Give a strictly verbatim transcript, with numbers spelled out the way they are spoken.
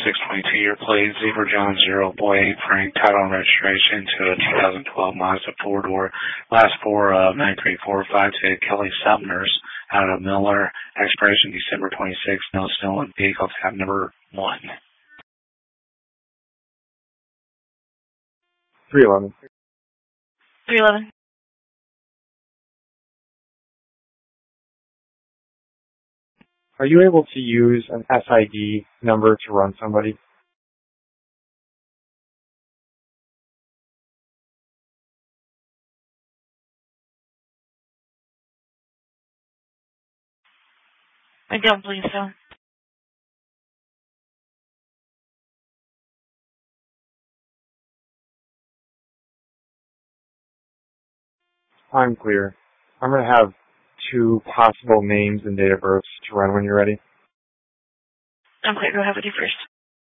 six twenty-two, your plate, Zebra John zero, Boy eight Frank, title and registration to a two thousand twelve Mazda four-door, last four of nine three four five to Kelly Sumners out of Miller, expiration December twenty-sixth, no stolen vehicle, tab number one. three eleven. three eleven. Are you able to use an S I D number to run somebody? I don't believe so. I'm clear. I'm going to have two possible names and date of births to run when you're ready. I'm clear. Go ahead with you first.